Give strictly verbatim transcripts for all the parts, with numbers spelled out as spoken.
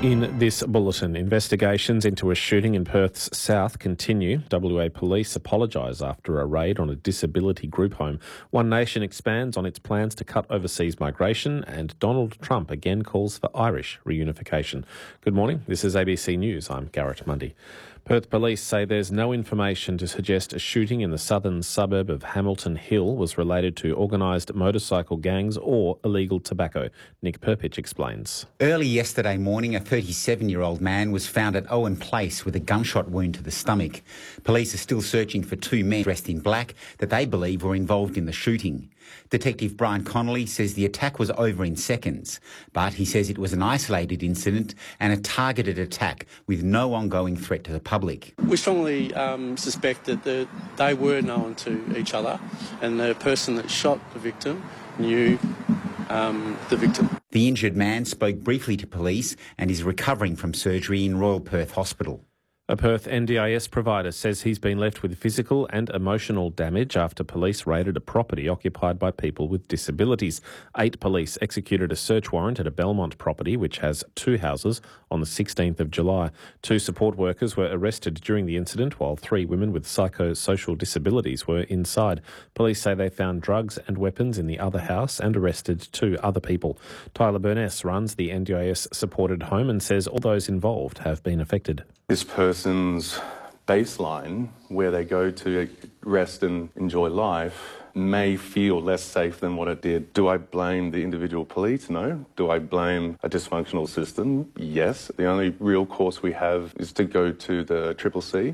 In this bulletin, investigations into a shooting in Perth's south continue. W A Police apologise after a raid on a disability group home. One Nation expands on its plans to cut overseas migration, and Donald Trump again calls for Irish reunification. Good morning, this is A B C News. I'm Garrett Mundy. Perth Police say there's no information to suggest a shooting in the southern suburb of Hamilton Hill was related to organised motorcycle gangs or illegal tobacco. Nick Perpich explains. Early yesterday morning, a thirty-seven-year-old man was found at Owen Place with a gunshot wound to the stomach. Police are still searching for two men dressed in black that they believe were involved in the shooting. Detective Brian Connolly says the attack was over in seconds, but he says it was an isolated incident and a targeted attack with no ongoing threat to the public. We strongly um, suspect that the, they were known to each other, and the person that shot the victim knew um, the victim. The injured man spoke briefly to police and is recovering from surgery in Royal Perth Hospital. A Perth N D I S provider says he's been left with physical and emotional damage after police raided a property occupied by people with disabilities. Eight police executed a search warrant at a Belmont property which has two houses on the sixteenth of July. Two support workers were arrested during the incident while three women with psychosocial disabilities were inside. Police say they found drugs and weapons in the other house and arrested two other people. Tyler Burness runs the N D I S supported home and says all those involved have been affected. This person's baseline, where they go to rest and enjoy life, may feel less safe than what it did. Do I blame the individual police? No. Do I blame a dysfunctional system? Yes. The only real course we have is to go to the Triple C.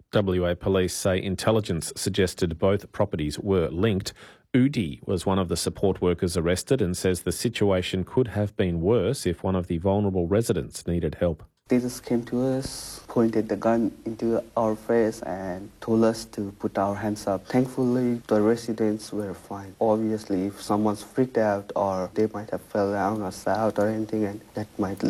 W A Police say intelligence suggested both properties were linked. Udi was one of the support workers arrested and says the situation could have been worse if one of the vulnerable residents needed help. They just came to us, pointed the gun into our face and told us to put our hands up. Thankfully, the residents were fine. Obviously, if someone's freaked out or they might have fell down or south or anything, and that might